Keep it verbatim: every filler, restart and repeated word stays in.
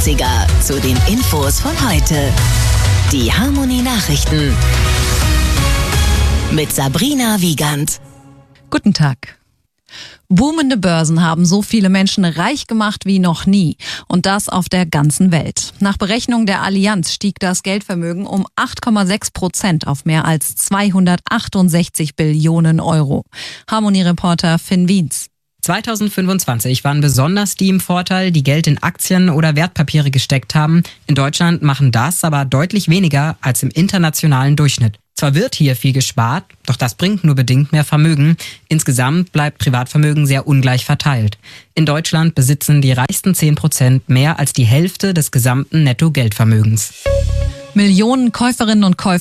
neunziger zu den Infos von heute. Die Harmonie Nachrichten mit Sabrina Wiegand. Guten Tag. Boomende Börsen haben so viele Menschen reich gemacht wie noch nie. Und das auf der ganzen Welt. Nach Berechnung der Allianz stieg das Geldvermögen um acht Komma sechs Prozent auf mehr als zweihundertachtundsechzig Billionen Euro. Harmonie-Reporter Finn Wiens. zweitausendfünfundzwanzig waren besonders die im Vorteil, die Geld in Aktien oder Wertpapiere gesteckt haben. In Deutschland machen das aber deutlich weniger als im internationalen Durchschnitt. Zwar wird hier viel gespart, doch das bringt nur bedingt mehr Vermögen. Insgesamt bleibt Privatvermögen sehr ungleich verteilt. In Deutschland besitzen die reichsten zehn Prozent mehr als die Hälfte des gesamten Nettogeldvermögens. Millionen Käuferinnen und Käufer